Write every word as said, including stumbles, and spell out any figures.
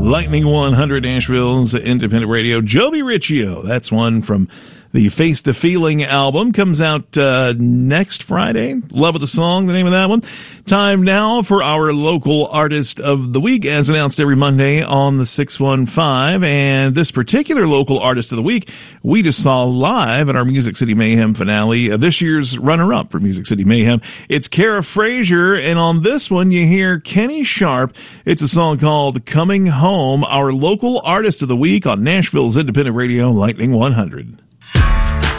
Lightning one hundred, Nashville's independent radio. Jovi Riccio, that's one from the Face the Feeling album. Comes out uh, next Friday. Love of the Song, the name of that one. Time now for our local artist of the week, as announced every Monday on the six one five. And this particular local artist of the week, we just saw live at our Music City Mayhem finale, uh, this year's runner-up for Music City Mayhem. It's Kara Frazier, and on this one you hear Kenny Sharp. It's a song called Coming Home, our local artist of the week on Nashville's independent radio, Lightning one hundred.